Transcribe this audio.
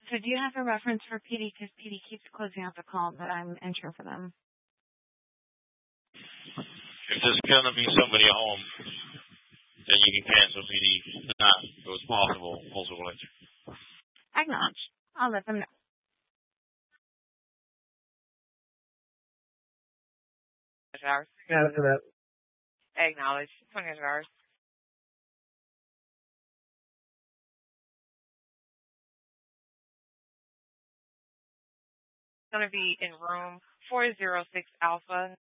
So do you have a reference for PD? Because PD keeps closing out the call that I'm entering for them. If there's going to be somebody home, then you can cancel PD. If not, it was possible. Also, will answer. Acknowledge. I'll let them know. Hours. Yeah, for that. Acknowledge. 20 hours. Going to be in room 406 Alpha.